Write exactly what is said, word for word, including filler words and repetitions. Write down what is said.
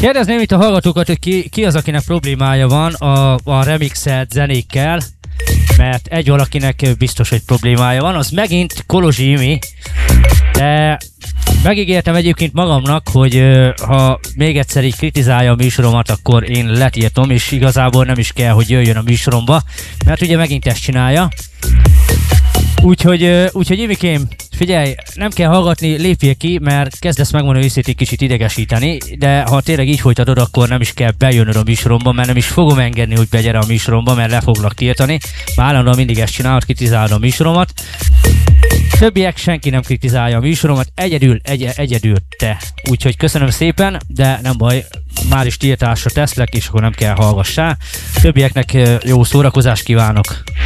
Kérdezném itt a hallgatókat, hogy ki, ki az, akinek problémája van a, a remixelt zenékkel, mert egy valakinek biztos, hogy problémája van, az megint Kolozsi Imi, de megígértem egyébként magamnak, hogy ha még egyszer így kritizálja a műsoromat, akkor én letiltom, és igazából nem is kell, hogy jöjjön a műsoromba, mert ugye megint ezt csinálja. Úgyhogy, úgyhogy Imikém, figyelj, nem kell hallgatni, lépjél ki, mert kezdesz megmondani őszét egy kicsit idegesíteni, de ha tényleg így folytatod, akkor nem is kell bejönnöd a műsoromba, mert nem is fogom engedni, hogy begyere a műsoromba, mert le foglak tiltani. Már állandóan mindig ezt csinálod, kritizálod a műsoromat. Többiek senki nem kritizálja a műsoromat, egyedül, egy, egyedül te. Úgyhogy köszönöm szépen, de nem baj, már is tiltásra teszlek, és akkor nem kell hallgassál. Többieknek jó szórakozást kívánok.